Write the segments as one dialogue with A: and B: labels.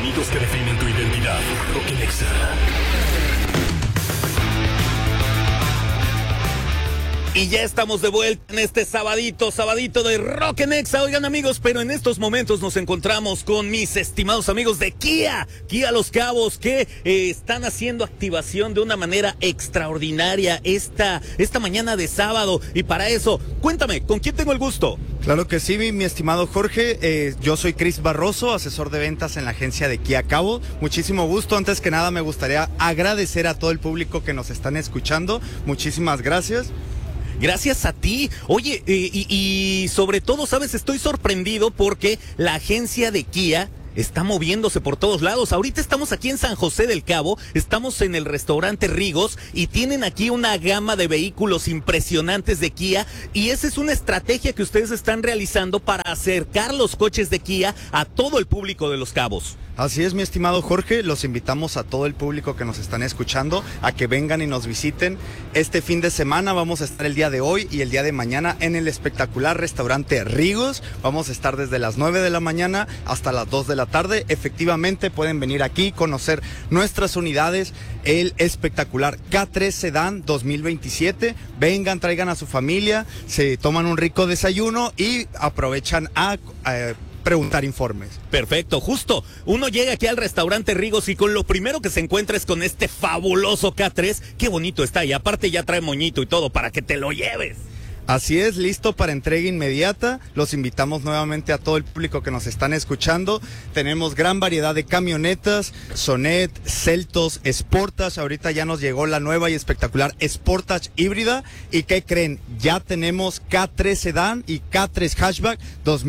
A: sonidos que definen tu identidad. Rock Nexa.
B: Y ya estamos de vuelta en este sabadito de Rock Nexa. Oigan, amigos, pero en estos momentos nos encontramos con mis estimados amigos de Kia Los Cabos, que están haciendo activación de una manera extraordinaria esta mañana de sábado. Y para eso, cuéntame, ¿con quién tengo el gusto?
C: Claro que sí, mi estimado Jorge, yo soy Chris Barroso, asesor de ventas en la agencia de Kia Cabo. Muchísimo gusto. Antes que nada me gustaría agradecer a todo el público que nos están escuchando. Muchísimas gracias.
B: Gracias a ti. Oye, y sobre todo, ¿sabes? Estoy sorprendido porque la agencia de Kia está moviéndose por todos lados. Ahorita estamos aquí en San José del Cabo, estamos en el restaurante Rigos y tienen aquí una gama de vehículos impresionantes de Kia, y esa es una estrategia que ustedes están realizando para acercar los coches de Kia a todo el público de Los Cabos.
C: Así es, mi estimado Jorge, los invitamos a todo el público que nos están escuchando a que vengan y nos visiten. Este fin de semana vamos a estar el día de hoy y el día de mañana en el espectacular restaurante Rigos. Vamos a estar desde las 9 de la mañana hasta las 2 de la tarde. Efectivamente pueden venir aquí, conocer nuestras unidades, el espectacular K3 Sedan 2027. Vengan, traigan a su familia, se toman un rico desayuno y aprovechan a preguntar informes.
B: Perfecto, justo. Uno llega aquí al restaurante Rigos y con lo primero que se encuentra es con este fabuloso K3. Qué bonito está, y aparte ya trae moñito y todo para que te lo lleves.
C: Así es, listo para entrega inmediata. Los invitamos nuevamente a todo el público que nos están escuchando. Tenemos gran variedad de camionetas, Sonet, Seltos, Sportage. Ahorita ya nos llegó la nueva y espectacular Sportage híbrida. ¿Y qué creen? Ya tenemos K3 Sedan y K3 Hatchback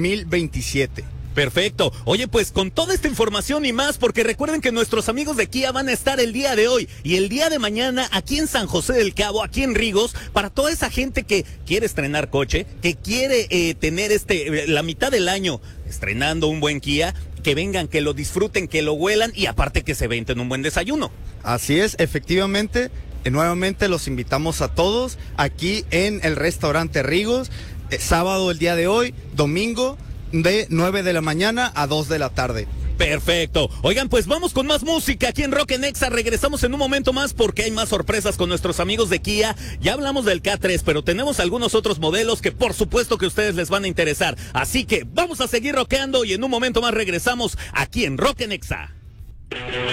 C: 2027.
B: Perfecto. Oye, pues con toda esta información y más, porque recuerden que nuestros amigos de Kia van a estar el día de hoy y el día de mañana aquí en San José del Cabo, aquí en Rigos, para toda esa gente que quiere estrenar coche, que quiere tener la mitad del año estrenando un buen Kia, que vengan, que lo disfruten, que lo huelan y aparte que se venten un buen desayuno.
C: Así es, efectivamente. Nuevamente los invitamos a todos aquí en el restaurante Rigos, sábado el día de hoy, domingo, de 9 de la mañana a 2 de la tarde.
B: Perfecto. Oigan, pues vamos con más música aquí en Rock Nexa. Regresamos en un momento más porque hay más sorpresas con nuestros amigos de Kia. Ya hablamos del K3, pero tenemos algunos otros modelos que por supuesto que a ustedes les van a interesar. Así que vamos a seguir rockeando y en un momento más regresamos aquí en Rock Nexa.